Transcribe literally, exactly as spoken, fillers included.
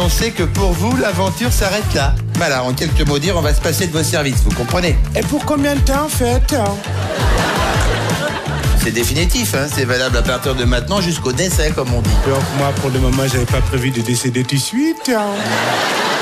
annoncer que pour vous, l'aventure s'arrête là. Voilà, en quelques mots dire, on va se passer de vos services, vous comprenez? Et pour combien de temps, en fait? C'est définitif, hein, c'est valable à partir de maintenant jusqu'au décès, comme on dit. Donc moi, pour le moment, j'avais pas prévu de décéder tout de suite.